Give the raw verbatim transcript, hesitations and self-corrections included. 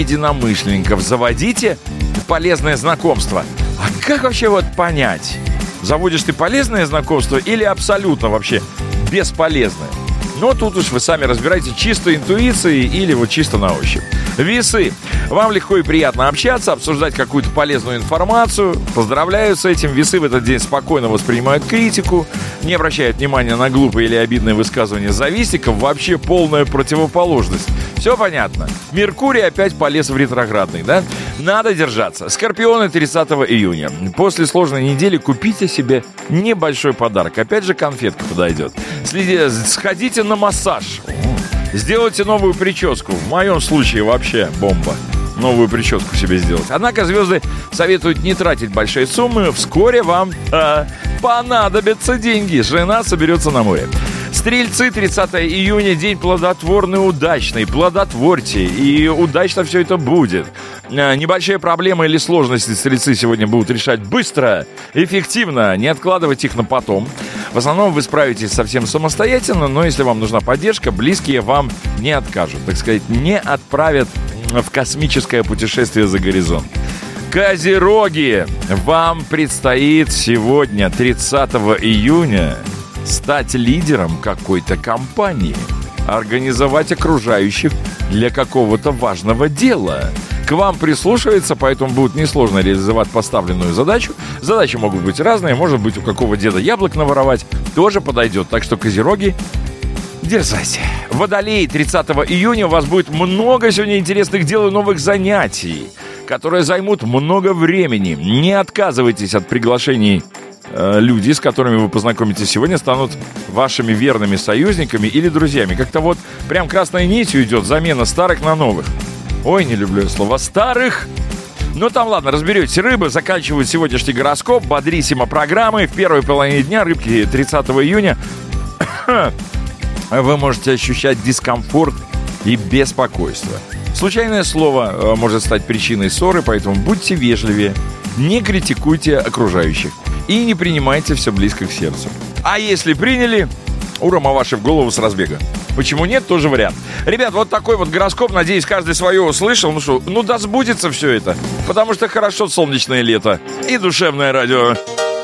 единомышленников. Заводите полезное знакомство. А как вообще вот понять, заводишь ты полезное знакомство или абсолютно вообще бесполезное? Но тут уж вы сами разбираете, чисто интуицией или вот чисто на ощупь. Весы. Вам легко и приятно общаться, обсуждать какую-то полезную информацию. Поздравляю с этим. Весы в этот день спокойно воспринимают критику, не обращают внимания на глупые или обидные высказывания завистников. Вообще полная противоположность. Все понятно. Меркурий опять полез в ретроградный, да? Надо держаться. Скорпионы, тридцатого июня. После сложной недели купите себе небольшой подарок. Опять же конфетка подойдет. Следите, сходите на массаж. Сделайте новую прическу. В моем случае вообще бомба. Новую прическу себе сделать. Однако звезды советуют не тратить большие суммы. Вскоре вам э, понадобятся деньги. Жена соберется на море. Стрельцы, тридцатого июня, день плодотворный, удачный. Плодотворьте, и удачно все это будет. Небольшие проблемы или сложности стрельцы сегодня будут решать быстро, эффективно, не откладывать их на потом. В основном вы справитесь совсем самостоятельно, но если вам нужна поддержка, близкие вам не откажут. Так сказать, не отправят в космическое путешествие за горизонт. Козероги, вам предстоит сегодня, тридцатого июня, стать лидером какой-то компании, организовать окружающих для какого-то важного дела. К вам прислушивается, поэтому будет несложно реализовать поставленную задачу. Задачи могут быть разные, может быть, у какого деда яблок наворовать, тоже подойдет. Так что, козероги, дерзайте. Водолей, тридцатого июня, у вас будет много сегодня интересных дел и новых занятий, которые займут много времени. Не отказывайтесь от приглашений. Люди, с которыми вы познакомитесь сегодня, станут вашими верными союзниками или друзьями. Как-то вот прям красной нитью идет замена старых на новых. Ой, не люблю слово «старых». Ну там ладно, разберетесь. Рыбы заканчивают сегодняшний гороскоп. Бодрисимо программы. В первой половине дня, рыбки, тридцатого июня, вы можете ощущать дискомфорт и беспокойство. Случайное слово может стать причиной ссоры, поэтому будьте вежливее, не критикуйте окружающих и не принимайте все близко к сердцу. А если приняли, ура, маваши в голову с разбега. Почему нет, тоже вариант. Ребят, вот такой вот гороскоп. Надеюсь, каждый свое услышал. Ну что, ну да сбудется все это. Потому что хорошо солнечное лето и душевное радио.